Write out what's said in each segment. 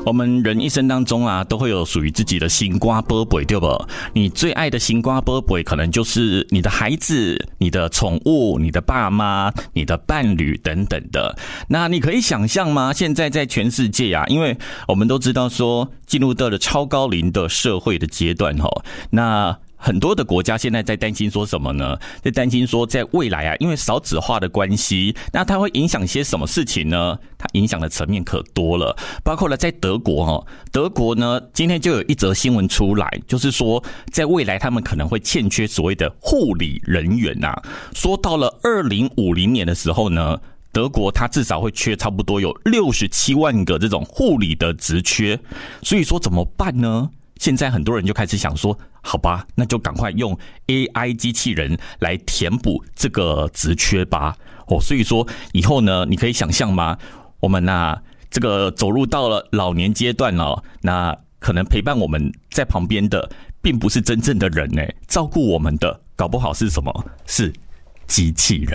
我们人一生当中啊，都会有属于自己的心肝宝贝，对不？你最爱的心肝宝贝，可能就是你的孩子、你的宠物、你的爸妈、你的伴侣等等的。那你可以想象吗？现在在全世界啊，因为我们都知道说，进入到了超高龄的社会的阶段那很多的国家现在在担心说什么呢？在担心说在未来啊，因为少子化的关系，那它会影响些什么事情呢？它影响的层面可多了，包括了在德国德国呢，今天就有一则新闻出来，就是说在未来他们可能会欠缺所谓的护理人员说到了2050年的时候呢，德国它至少会缺差不多有67万个这种护理的职缺，所以说怎么办呢？现在很多人就开始想说，好吧，那就赶快用 AI 机器人来填补这个职缺吧。所以说以后呢，你可以想象吗？我们这个走入到了老年阶段那可能陪伴我们在旁边的，并不是真正的人照顾我们的，搞不好是什么？是机器人。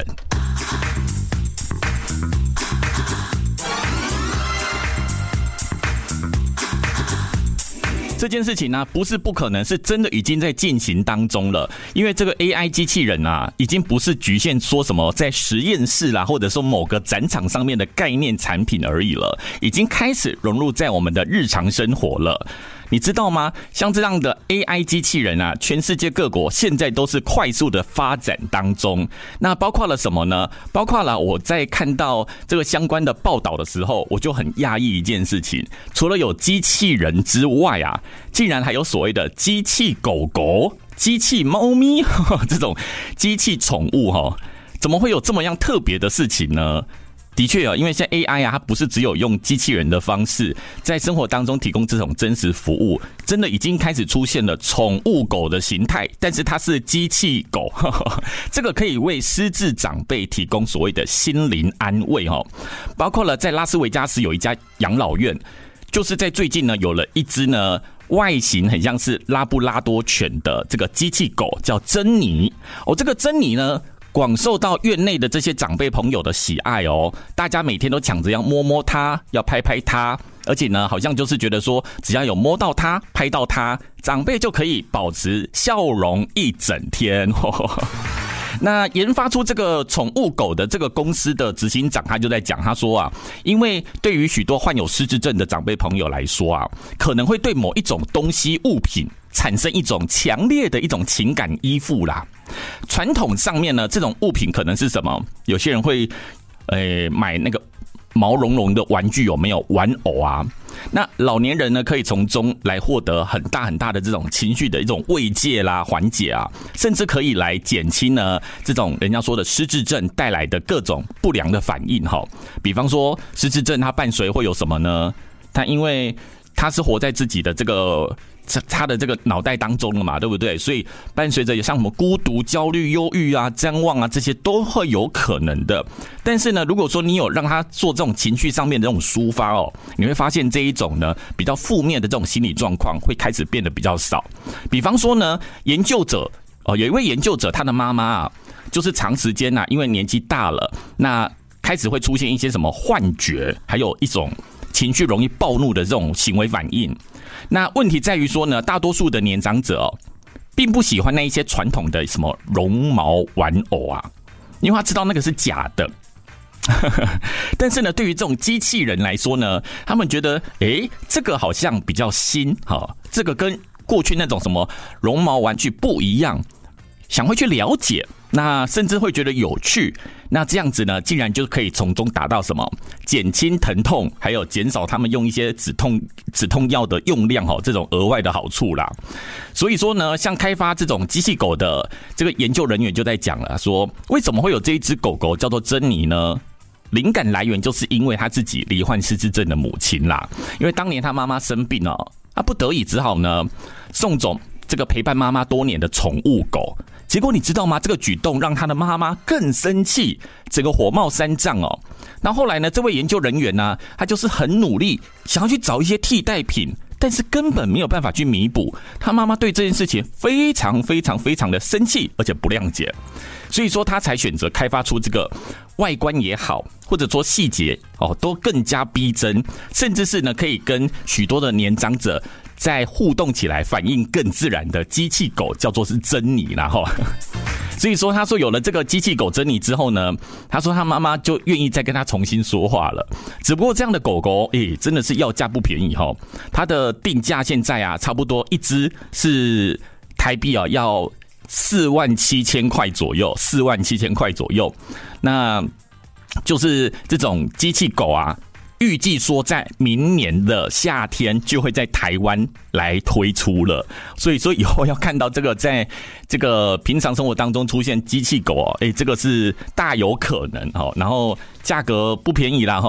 这件事情呢，不是不可能，是真的已经在进行当中了。因为这个 AI 机器人已经不是局限说什么在实验室啦，或者说某个展场上面的概念产品而已了，已经开始融入在我们的日常生活了。你知道吗？像这样的 AI 机器人全世界各国现在都是快速的发展当中。那包括了什么呢？包括了我在看到这个相关的报道的时候，我就很讶异一件事情，除了有机器人之外竟然还有所谓的机器狗狗、机器猫咪这种机器宠物怎么会有这么样特别的事情呢？的确因为现在 AI 它不是只有用机器人的方式在生活当中提供这种真实服务，真的已经开始出现了宠物狗的形态，但是它是机器狗这个可以为失智长辈提供所谓的心灵安慰包括了在拉斯维加斯有一家养老院，就是在最近呢有了一只呢外形很像是拉布拉多犬的这个机器狗，叫珍妮这个珍妮呢广受到院内的这些长辈朋友的喜爱大家每天都抢着要摸摸它，要拍拍它，而且呢好像就是觉得说只要有摸到它、拍到它，长辈就可以保持笑容一整天那研发出这个宠物狗的这个公司的执行长，他就在讲，他说因为对于许多患有失智症的长辈朋友来说可能会对某一种东西物品产生一种强烈的一种情感依附啦。传统上面呢，这种物品可能是什么？有些人会买那个毛茸茸的玩具，有没有玩偶那老年人呢，可以从中来获得很大很大的这种情绪的一种慰藉啦、缓解甚至可以来减轻呢这种人家说的失智症带来的各种不良的反应比方说失智症它伴随会有什么呢？它因为它是活在自己的这个他的这个脑袋当中了嘛，对不对？所以伴随着像什么孤独、焦虑、忧郁谵妄这些都会有可能的。但是呢，如果说你有让他做这种情绪上面的这种抒发你会发现这一种呢比较负面的这种心理状况会开始变得比较少。比方说呢，研究者有一位研究者，他的妈妈就是长时间因为年纪大了，那开始会出现一些什么幻觉，还有一种情绪容易暴怒的这种行为反应。那问题在于说呢，大多数的年长者并不喜欢那一些传统的什么绒毛玩偶因为他知道那个是假的但是呢，对于这种机器人来说呢，他们觉得这个好像比较新这个跟过去那种什么绒毛玩具不一样，想会去了解，那甚至会觉得有趣。那这样子呢，竟然就可以从中达到什么减轻疼痛，还有减少他们用一些止痛药的用量这种额外的好处啦。所以说呢，像开发这种机器狗的这个研究人员就在讲了，说为什么会有这一只狗狗叫做珍妮呢？灵感来源就是因为他自己罹患失智症的母亲啦。因为当年他妈妈生病他不得已只好呢送走这个陪伴妈妈多年的宠物狗。结果你知道吗？这个举动让他的妈妈更生气，整个火冒三丈那后来呢，这位研究人员呢，他就是很努力想要去找一些替代品，但是根本没有办法去弥补。他妈妈对这件事情非常非常非常的生气，而且不谅解，所以说他才选择开发出这个外观也好，或者说细节都更加逼真，甚至是呢可以跟许多的年长者在互动起来反应更自然的机器狗，叫做是珍妮啦齁。所以说他说有了这个机器狗珍妮之后呢，他说他妈妈就愿意再跟他重新说话了。只不过这样的狗狗真的是要价不便宜齁，它的定价现在啊差不多一只是台币要47000块左右，47000块左右。那就是这种机器狗啊，预计说在明年的夏天就会在台湾来推出了，所以说以后要看到这个在这个平常生活当中出现机器狗这个是大有可能然后价格不便宜啦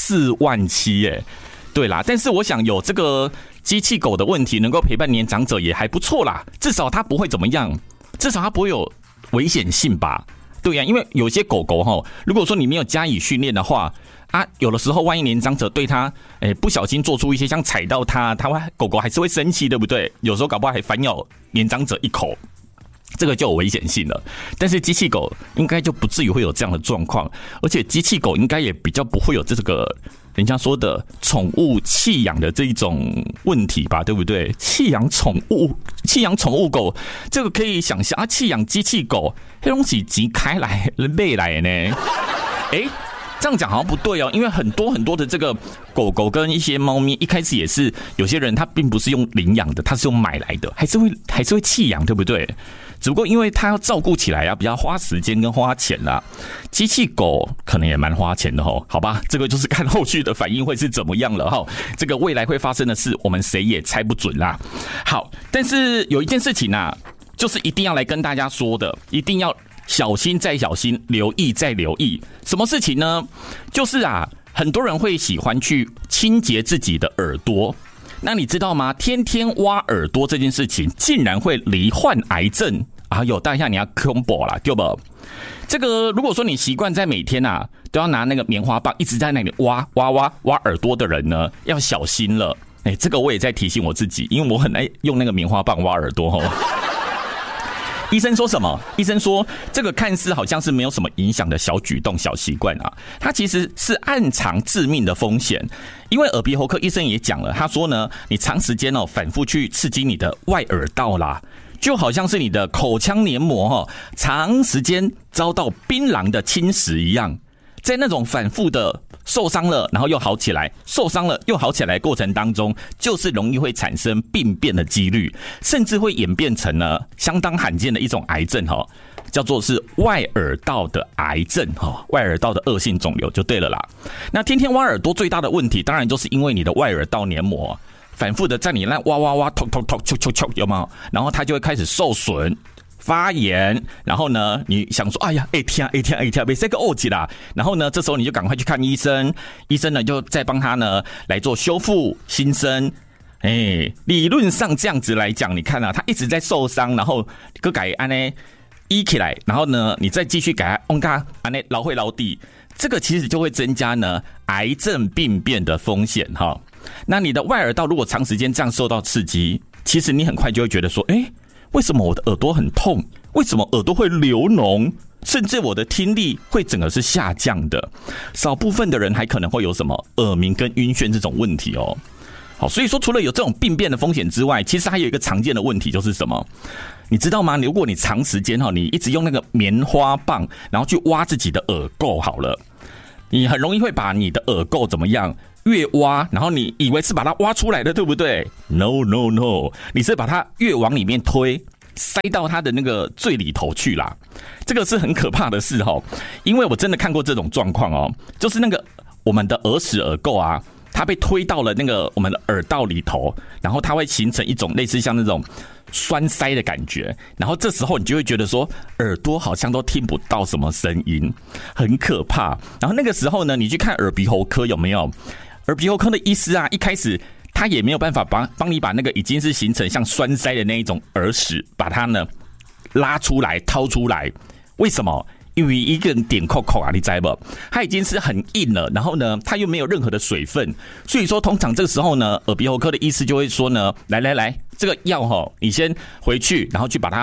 ，47000对啦，但是我想有这个机器狗的问题能够陪伴年长者也还不错啦，至少它不会怎么样，至少它不会有危险性吧。对呀，因为有些狗狗如果说你没有加以训练的话有的时候万一年长者对它不小心做出一些像踩到它狗狗还是会生气，对不对？有时候搞不好还反咬年长者一口，这个就有危险性了。但是机器狗应该就不至于会有这样的状况，而且机器狗应该也比较不会有这个人家说的宠物弃养的这一种问题吧，对不对？弃养宠物狗，这个可以想象弃养机器狗，那东西挤开来背来呢？这样讲好像不对因为很多的这个狗狗跟一些猫咪一开始也是有些人他并不是用领养的，他是用买来的，还是会弃养，对不对？只不过因为他要照顾起来比较花时间跟花钱啦，机器狗可能也蛮花钱的好吧？这个就是看后续的反应会是怎么样了这个未来会发生的事，我们谁也猜不准啦。好，但是有一件事情就是一定要来跟大家说的，一定要小心再小心，留意再留意。什么事情呢？就是很多人会喜欢去清洁自己的耳朵。那你知道吗？天天挖耳朵这件事情，竟然会罹患癌症大家你要恐怖啦，对不？这个如果说你习惯在每天都要拿那个棉花棒一直在那里挖耳朵的人呢，要小心了。这个我也在提醒我自己，因为我很爱用那个棉花棒挖耳朵医生说什么？医生说这个看似好像是没有什么影响的小举动、小习惯它其实是暗藏致命的风险。因为耳鼻喉科医生也讲了，他说呢，你长时间反复去刺激你的外耳道啦，就好像是你的口腔黏膜长时间遭到槟榔的侵蚀一样，在那种反复的受伤了然后又好起来，受伤了又好起来的过程当中，就是容易会产生病变的几率，甚至会演变成呢相当罕见的一种癌症叫做是外耳道的癌症外耳道的恶性肿瘤就对了啦。那天天挖耳朵最大的问题，当然就是因为你的外耳道黏膜反复的在你那挖捅戳有没有？然后它就会开始受损发炎，然后呢你想说哎呀痛没这个恶起啦，然后呢这时候你就赶快去看医生，医生呢就再帮他呢来做修复新生。理论上这样子来讲，你看他一直在受伤，然后个改安呢医起来，然后呢你再继续给他往他安呢劳会劳地，这个其实就会增加呢癌症病变的风险那你的外耳道如果长时间这样受到刺激，其实你很快就会觉得说为什么我的耳朵很痛？为什么耳朵会流脓？甚至我的听力会整个是下降的。少部分的人还可能会有什么耳鸣跟晕眩这种问题好，所以说除了有这种病变的风险之外，其实还有一个常见的问题就是什么？你知道吗？如果你长时间你一直用那个棉花棒，然后去挖自己的耳垢好了，你很容易会把你的耳垢怎么样？越挖，然后你以为是把它挖出来的，对不对？ No， 你是把它越往里面推，塞到它的那个最里头去啦。这个是很可怕的事因为我真的看过这种状况就是那个我们的耳屎耳垢它被推到了那个我们的耳道里头，然后它会形成一种类似像那种栓塞的感觉，然后这时候你就会觉得说耳朵好像都听不到什么声音，很可怕。然后那个时候呢，你去看耳鼻喉科有没有？耳鼻喉科的医师一开始他也没有办法帮你把那个已经是形成像栓塞的那一种耳屎把它呢拉出来掏出来。为什么？因为一个人点扣扣你知道不？它已经是很硬了，然后呢它又没有任何的水分，所以说通常这个时候呢，耳鼻喉科的医师就会说呢，来，这个药你先回去，然后去把它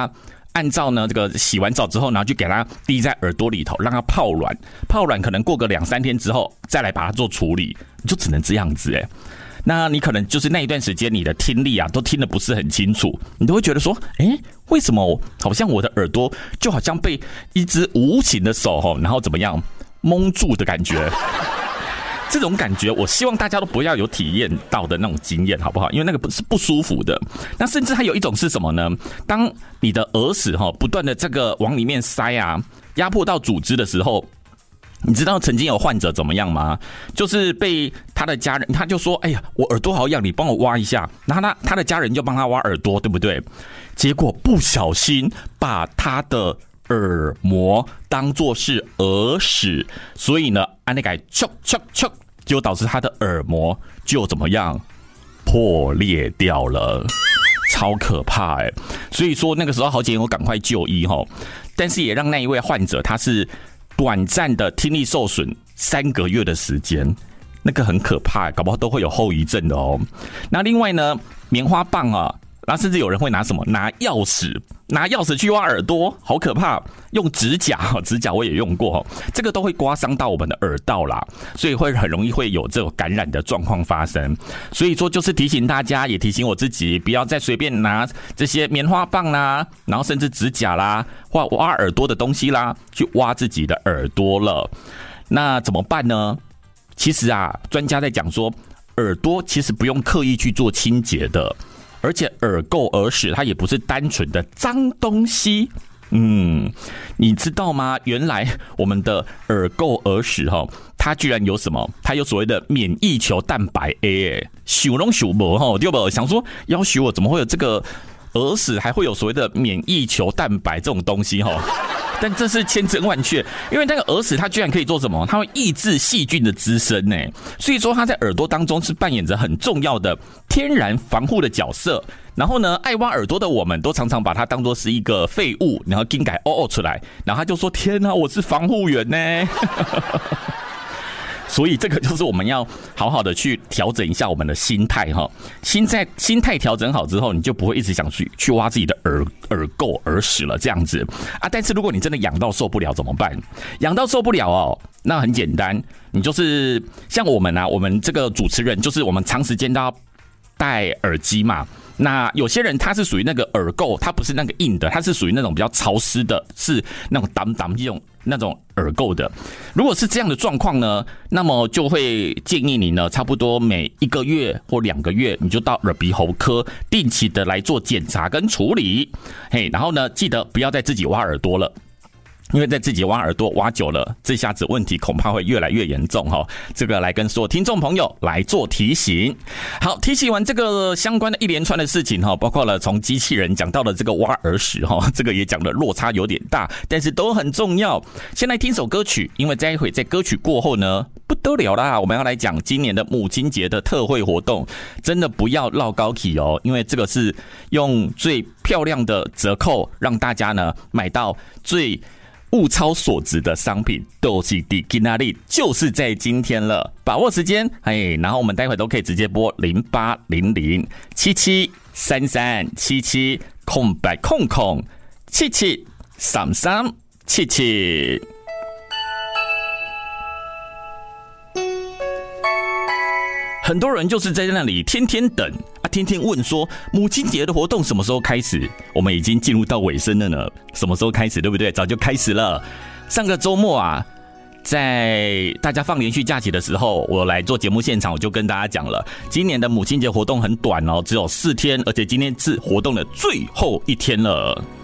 按照呢这个洗完澡之后，然后就给它滴在耳朵里头，让它泡软。泡软可能过个2-3天之后，再来把它做处理，你就只能这样子那你可能就是那一段时间你的听力啊都听得不是很清楚，你都会觉得说，为什么好像我的耳朵就好像被一只无形的手然后怎么样蒙住的感觉。这种感觉我希望大家都不要有体验到的那种经验，好不好？因为那个是不舒服的。那甚至还有一种是什么呢？当你的耳屎不断的这个往里面塞啊，压迫到组织的时候，你知道曾经有患者怎么样吗？就是被他的家人，他就说：“哎呀，我耳朵好痒，你帮我挖一下。”然后他的家人就帮他挖耳朵，对不对？结果不小心把他的耳膜当作是耳屎，所以呢，按那个啾，就导致他的耳膜就怎么样破裂掉了，超可怕所以说那个时候好姐我赶快就医但是也让那一位患者他是短暂的听力受损3个月的时间，那个很可怕，搞不好都会有后遗症的那另外呢，棉花棒啊。然后甚至有人会拿什么？拿钥匙去挖耳朵，好可怕！用指甲我也用过这个都会刮伤到我们的耳道啦，所以会很容易会有这种感染的状况发生。所以说就是提醒大家，也提醒我自己，不要再随便拿这些棉花棒啦，然后甚至指甲啦，或挖耳朵的东西啦，去挖自己的耳朵了。那怎么办呢？其实啊，专家在讲说，耳朵其实不用刻意去做清洁的。而且耳垢、耳屎它也不是单纯的脏东西，你知道吗？原来我们的耳垢、耳屎它居然有什么？它有所谓的免疫球蛋白 A， 想都想不到对不？想说要许我怎么会有这个耳屎，还会有所谓的免疫球蛋白这种东西但这是千真万确，因为那个耳屎它居然可以做什么？它会抑制细菌的滋生所以说它在耳朵当中是扮演着很重要的天然防护的角色。然后呢，爱挖耳朵的我们都常常把它当作是一个废物，然后更改出来，然后他就说：“天哪，我是防护员呢！”所以这个就是我们要好好的去调整一下我们的心态心态调整好之后，你就不会一直想去挖自己的耳垢、耳屎了这样子啊。但是如果你真的痒到受不了怎么办？痒到受不了那很简单，你就是像我们这个主持人，就是我们长时间都要戴耳机嘛。那有些人他是属于那个耳垢，他不是那个硬的，他是属于那种比较潮湿的，是那种挡这种那种耳垢的。如果是这样的状况呢，那么就会建议你呢，差不多每1个月或2个月，你就到耳鼻喉科定期的来做检查跟处理。然后呢，记得不要再自己挖耳朵了。因为在自己挖耳朵挖久了，这下子问题恐怕会越来越严重这个来跟所有听众朋友来做提醒。好，提醒完这个相关的一连串的事情包括了从机器人讲到了这个挖耳屎这个也讲的落差有点大，但是都很重要。先来听首歌曲，因为待会在歌曲过后呢，不得了啦，我们要来讲今年的母亲节的特惠活动，真的不要落高起因为这个是用最漂亮的折扣让大家呢买到最物超所值的商品，都是在今天，就是在今天了，把握时间。然后我们待会都可以直接拨0800773377空白空空773377。很多人就是在那里天天等天天问说母亲节的活动什么时候开始？我们已经进入到尾声了呢，什么时候开始？对不对？早就开始了。上个周末在大家放连续假期的时候，我来做节目现场，我就跟大家讲了，今年的母亲节活动很短只有4天，而且今天是活动的最后一天了。